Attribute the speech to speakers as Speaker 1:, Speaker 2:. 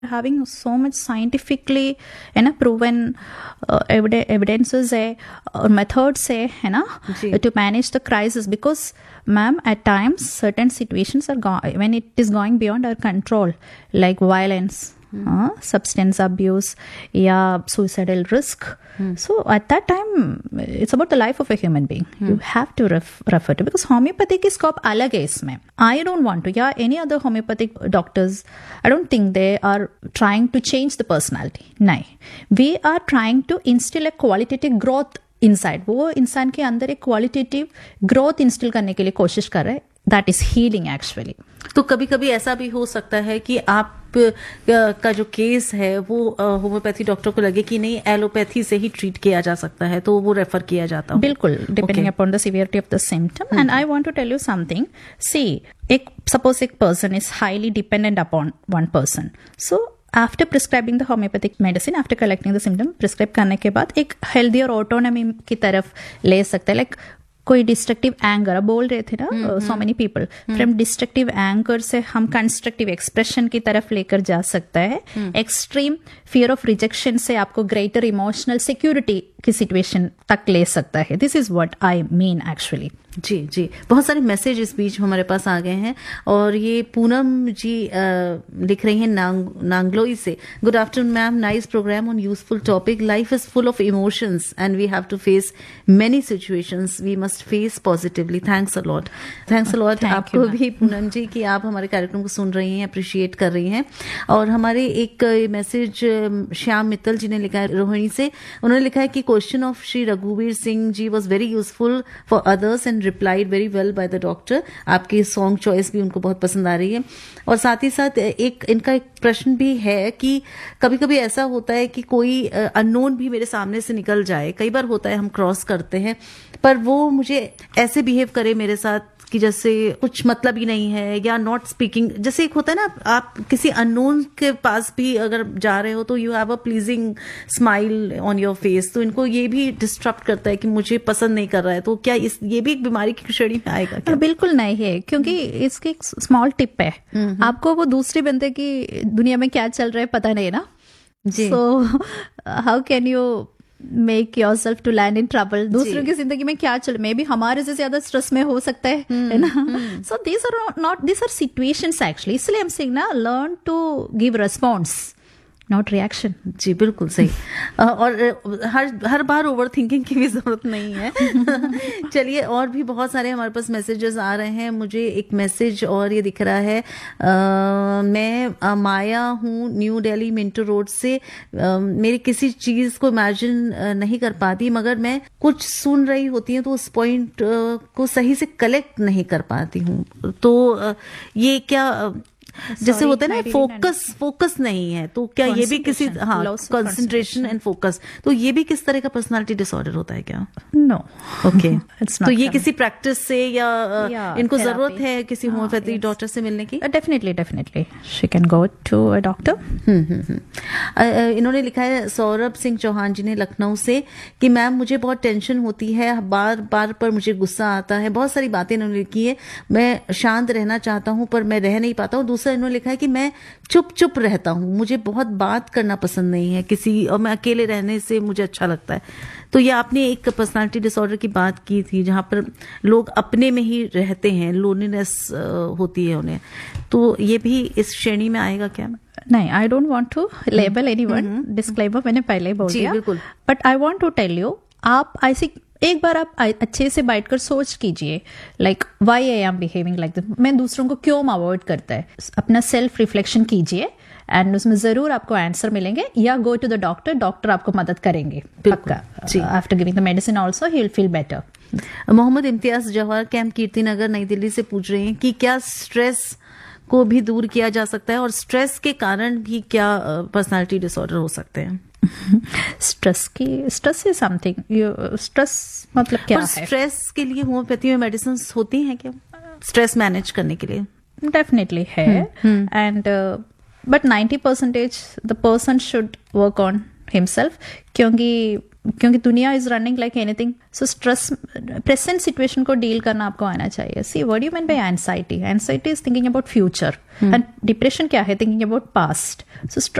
Speaker 1: having so much scientifically है ना proven evidences है और methods है ना to manage the crisis, because ma'am at times certain situations are when it is going beyond our control, like violence, substance abuse या suicidal risk. So at that time it's about the life of a human being. You have to refer to, because homeopathy की scope अलग है इसमें. I don't want to, या any other homeopathic doctors, I don't think they are trying to change the personality. नहीं, we are trying to instill a qualitative growth inside. वो इंसान के अंदर एक क्वालिटेटिव ग्रोथ इंस्टिल करने के लिए कोशिश कर रहे हैं. That is healing actually.
Speaker 2: तो कभी कभी ऐसा भी हो सकता है कि आप का जो केस है वो होम्योपैथी डॉक्टर को लगे कि नहीं एलोपैथी से ही ट्रीट किया जा सकता है, तो वो रेफर किया जाता है.
Speaker 1: बिल्कुल, depending upon the severity of the symptom. And I want to tell you something. सी, एक सपोज एक person is highly dependent upon one person. So after prescribing the homeopathic medicine, after collecting the symptom, prescribe करने के बाद एक healthy और autonomy की तरफ ले सकते हैं. लाइक कोई डिस्ट्रक्टिव एंगर, बोल रहे थे ना so many people, from destructive anger से हम कंस्ट्रक्टिव एक्सप्रेशन की तरफ लेकर जा सकता है. एक्सट्रीम फियर ऑफ रिजेक्शन से आपको ग्रेटर इमोशनल सिक्योरिटी की सिचुएशन तक ले सकता है. This is what I mean actually.
Speaker 2: जी जी, बहुत सारे मैसेज इस बीच हमारे पास आ गए हैं. और ये पूनम जी लिख रही हैं नांगलोई से. Good afternoon ma'am, nice program on useful topic. Life is full of emotions and we have to face many situations. We must face positively. Thanks a lot. Thanks a lot आपको भी पूनम जी कि आप हमारे कार्यक्रम को सुन रही हैं, अप्रिशिएट कर रही हैं. और हमारे एक मैसेज श्याम मित्तल जी ने लिखा है रोहिणी से. उन्होंने लिखा है कि क्वेश्चन ऑफ श्री रघुवीर Singh ji was very useful for others and replied very well by the doctor. आपकी सॉन्ग चॉइस भी उनको बहुत पसंद आ रही है. और साथ ही साथ इनका एक प्रश्न भी है कि कभी कभी ऐसा होता है कि कोई अननोन भी मेरे सामने से निकल जाए. कई बार होता है हम क्रॉस करते हैं, पर वो मुझे ऐसे बिहेव करे मेरे साथ कि जैसे कुछ मतलब ही नहीं है, या नॉट स्पीकिंग. जैसे एक होता है ना, आप किसी अननोन के पास भी अगर जा रहे हो तो you have a pleasing smile on your face, तो इनको ये भी डिस्टर्ब करता है कि मुझे पसंद नहीं कर रहा है. तो क्या ये भी एक बीमारी की श्रेणी में आएगा क्या?
Speaker 1: बिल्कुल नहीं है, क्योंकि इसकी एक स्मॉल टिप है. आपको वो दूसरे बंदे की दुनिया में क्या चल रहा है पता नहीं ना. So how can you make your self to land in trouble. दूसरों की जिंदगी में क्या चल, मे बी हमारे से ज्यादा स्ट्रेस में हो सकता है ना. So these are situations actually. इसलिए हम सेइंग ना, learn to give response, not reaction.
Speaker 2: जी बिल्कुल सही. और हर बार ओवर थिंकिंग की भी जरूरत नहीं है. चलिए, और भी बहुत सारे हमारे पास मैसेजेस आ रहे हैं. मुझे एक मैसेज और ये दिख रहा है. मैं माया हूँ, न्यू दिल्ली मिंटो रोड से. मेरी किसी चीज को इमेजिन नहीं कर पाती, मगर मैं कुछ सुन रही होती हूँ तो उस पॉइंट को सही से कलेक्ट नहीं कर पाती हूँ. तो ये क्या, जैसे होता है ना, फोकस नहीं है, तो क्या ये भी किसी, कंसंट्रेशन एंड फोकस, तो ये भी किस तरह का पर्सनालिटी डिसऑर्डर होता है क्या?
Speaker 1: नो.
Speaker 2: ओके. तो ये किसी प्रैक्टिस से या इनको जरूरत है किसी होम्योपैथी डॉक्टर से मिलने की?
Speaker 1: Definitely she can go to a doctor.
Speaker 2: इन्होंने लिखा है सौरभ सिंह चौहान जी ने लखनऊ से कि मैम मुझे बहुत टेंशन होती है, बार बार पर मुझे गुस्सा आता है. बहुत सारी बातें इन्होंने लिखी है. मैं शांत रहना चाहता हूँ पर मैं रह नहीं पाता हूँ. दूसरा इन्होंने लिखा है कि मैं चुप रहता हूँ, मुझे बहुत बात करना पसंद नहीं है किसी, और मैं अकेले रहने से मुझे अच्छा लगता है. तो ये आपने एक पर्सनालिटी डिसऑर्डर की बात की थी जहां पर लोग अपने में ही रहते हैं, लोनलीनेस होती है उन्हें. तो ये भी इस श्रेणी में आएगा क्या?
Speaker 1: नहीं, I don't want to label anyone. Disclaimer मैंने पहले ही बोल दिया.
Speaker 2: बिल्कुल.
Speaker 1: But I want to tell you, आप ऐसी एक बार आप अच्छे से बैठकर सोच कीजिए, like why I am behaving like this. मैं दूसरों को क्यों अवॉइड करता है. अपना सेल्फ रिफ्लेक्शन कीजिए एंड उसमें जरूर आपको आंसर मिलेंगे. या गो टू द डॉक्टर आपको मदद करेंगे पक्का. After giving the medicine also he will feel better.
Speaker 2: Mohammad Imtiaz Jawahar camp Kirtinagar नई दिल्ली से पूछ रहे हैं कि क्या स्ट्रेस को भी दूर किया जा सकता है, और स्ट्रेस के कारण भी क्या पर्सनालिटी डिसऑर्डर हो सकते हैं?
Speaker 1: स्ट्रेस इज समथिंग, स्ट्रेस मतलब क्या है?
Speaker 2: स्ट्रेस के लिए होम्योपैथी में मेडिसिन होती हैं क्या, स्ट्रेस मैनेज करने के लिए?
Speaker 1: डेफिनेटली है. And but 90% the person should work on himself, क्योंकि क्योंकि दुनिया is running like anything, so stress present situation को डील करना आपको आना चाहिए. See what you mean by anxiety? Anxiety is thinking about future, and depression क्या है? Thinking about past. सो